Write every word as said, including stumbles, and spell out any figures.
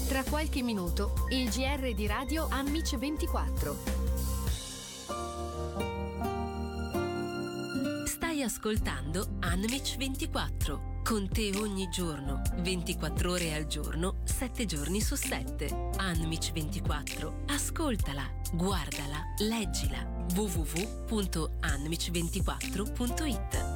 Tra qualche minuto il G R di Radio Anmic ventiquattro. Stai ascoltando Anmic ventiquattro. Con te ogni giorno, ventiquattro ore al giorno, sette giorni su sette. Anmic ventiquattro. Ascoltala, guardala, leggila. w w w punto anmic ventiquattro punto it.